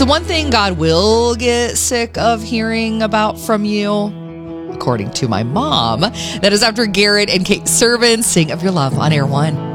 So one thing God will get sick of hearing about from you, according to my mom, that is after Garrett and Kate Servin sing Of Your Love on Air One.